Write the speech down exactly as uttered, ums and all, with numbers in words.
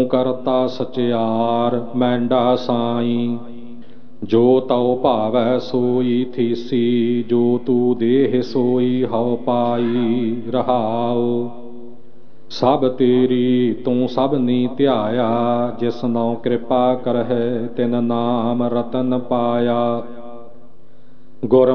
ਤੂੰ ਕਰਤਾ ਸਚਿਆਰ ਮੈਂਡਾ ਸਾਈ। ਜੋ ਤਉ ਭਾਵੈ ਸੋਈ ਥੀਸੀ, ਜੋ ਤੂ ਦੇਹ ਸੋਈ ਹਉ ਪਾਈ। ਰਹਾਉ ਸਭ ਤੇਰੀ ਤੂੰ ਸਭਨੀ ਧਿਆਇਆ, ਜਿਸ ਨਉ ਕਿਰਪਾ ਕਰਹਿ ਤਿਨ ਨਾਮ ਰਤਨ ਪਾਇਆ। ਗੁਰ